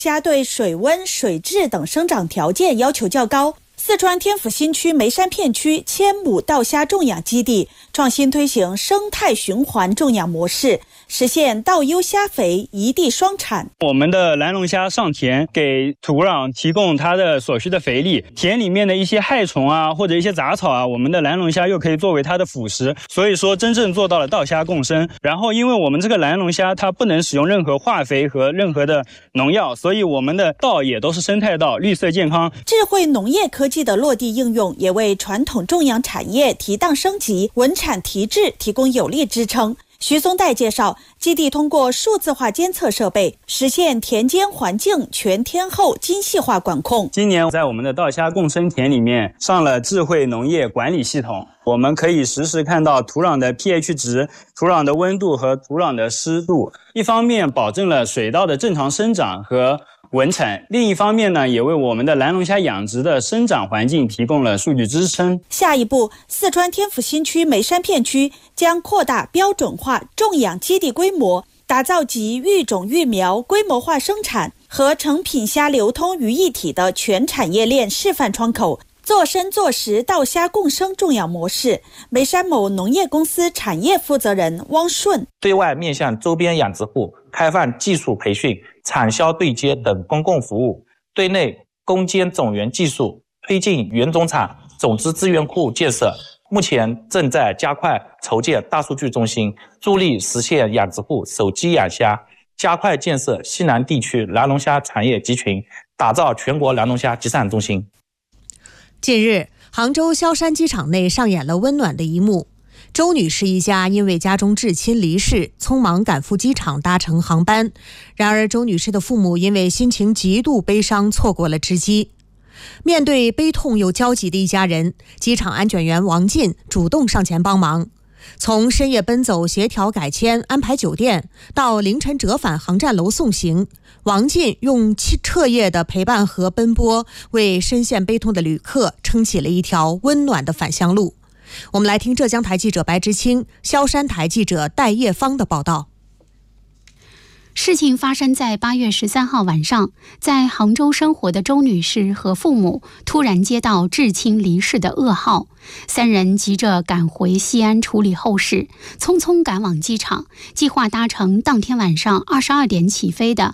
虾对水温、水质等生长条件要求较高。四川天府新区眉山片区1000亩稻虾种养基地创新推行生态循环种养模式，实现稻优虾肥一地双产。 我们的蓝龙虾上田，给土壤提供它的所需的肥力，田里面的一些害虫啊，或者一些杂草啊，我们的蓝龙虾又可以作为它的辅食，所以说真正做到了稻虾共生。然后因为我们这个蓝龙虾它不能使用任何化肥和任何的农药，所以我们的稻也都是生态稻，绿色健康。 智慧农业科技的落地应用，也为传统种养产业提档升级、稳产提质提供有力支撑。徐松岱介绍，基地通过数字化监测设备，实现田间环境全天候精细化管控。 今年在我们的稻虾共生田里面上了智慧农业管理系统，我们可以实时看到土壤的 pH 值、土壤的温度和土壤的湿度，一方面保证了水稻的正常生长和稳产，另一方面呢，也为我们的蓝龙虾养殖的生长环境提供了数据支撑。 下一步，四川天府新区眉山片区将扩大标准化种养基地规模，打造集育种育苗、规模化生产和成品虾流通于一体的全产业链示范窗口，做深做实稻虾共生种养模式。眉山某农业公司产业负责人汪顺， 对外面向周边养殖户开放技术培训、产销对接等公共服务，对内攻坚种源技术，推进原种场种子资源库建设。目前正在加快筹建大数据中心，助力实现养殖户手机养虾，加快建设西南地区蓝龙虾产业集群，打造全国蓝龙虾集散中心。 近日，杭州萧山机场内上演了温暖的一幕。周女士一家因为家中至亲离世，匆忙赶赴机场搭乘航班。然而，周女士的父母因为心情极度悲伤，错过了值机。面对悲痛又焦急的一家人，机场安检员王进主动上前帮忙。从深夜奔走协调改签、安排酒店，到凌晨折返航站楼送行，王进用彻夜的陪伴和奔波，为深陷悲痛的旅客撑起了一条温暖的返乡路。我们来听浙江台记者白之清、萧山台记者戴叶芳的报道。 事情发生在8月13号晚上，在杭州生活的周女士和父母突然接到至亲离世的噩耗，三人急着赶回西安处理后事，匆匆赶往机场，计划搭乘当天晚上22点起飞的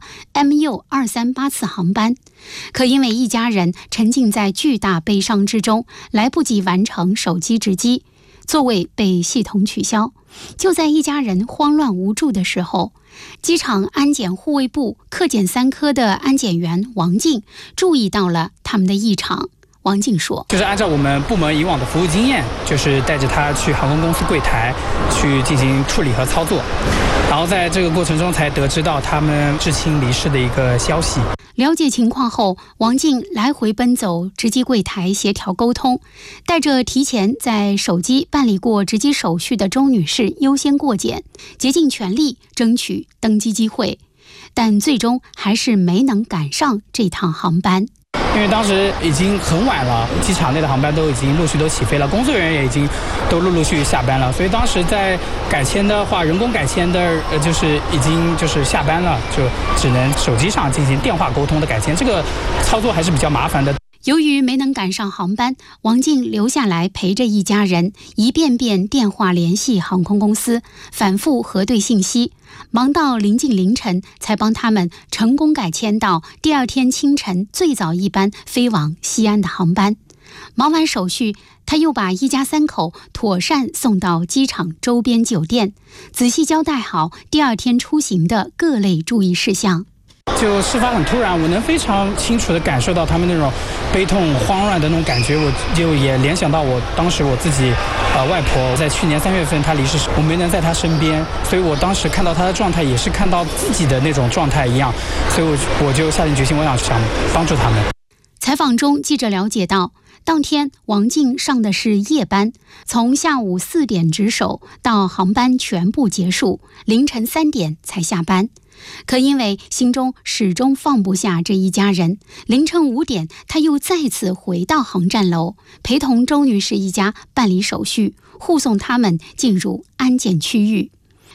MU238次航班。可因为一家人沉浸在巨大悲伤之中，来不及完成手机值机，座位被系统取消。就在一家人慌乱无助的时候，机场安检护卫部科检3科的安检员王静注意到了他们的异常。王静说， 就是按照我们部门以往的服务经验，就是带着他去航空公司柜台去进行处理和操作，然后在这个过程中才得知到他们至亲离世的一个消息。 了解情况后，王静来回奔走值机柜台协调沟通，带着提前在手机办理过值机手续的周女士优先过检，竭尽全力争取登机机会，但最终还是没能赶上这趟航班。 因为当时已经很晚了，机场内的航班都已经陆续都起飞了，工作人员也已经都陆续下班了，所以当时在改签的话，人工改签的就是已经就是下班了，就只能手机上进行电话沟通的改签，这个操作还是比较麻烦的。 由于没能赶上航班，王静留下来陪着一家人，一遍遍电话联系航空公司，反复核对信息，忙到临近凌晨才帮他们成功改签到第二天清晨最早一班飞往西安的航班。忙完手续，他又把一家3口妥善送到机场周边酒店，仔细交代好第二天出行的各类注意事项。 就事发很突然，我能非常清楚地感受到他们那种悲痛慌乱的那种感觉，我就也联想到我当时我自己外婆在去年3月份她离世时，我没能在她身边，所以我当时看到她的状态也是看到自己的那种状态一样，所以我就下定决心，我想帮助他们。 采访中，记者了解到，当天王静上的是夜班，从下午4点值守到航班全部结束，凌晨3点才下班。可因为心中始终放不下这一家人，凌晨5点他又再次回到航站楼，陪同周女士一家办理手续，护送他们进入安检区域。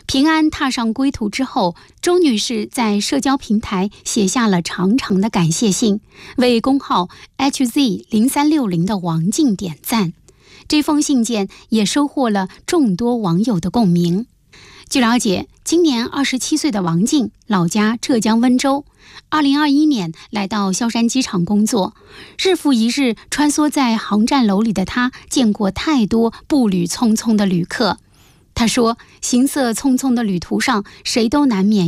平安踏上归途之后，周女士在社交平台写下了长长的感谢信，为公号 HZ0360 的王静点赞。这封信件也收获了众多网友的共鸣。据了解，今年27岁的王静老家浙江温州，2021年来到萧山机场工作，日复一日穿梭在航站楼里的她，见过太多步履匆匆的旅客。他说，行色匆匆的旅途上，谁都难免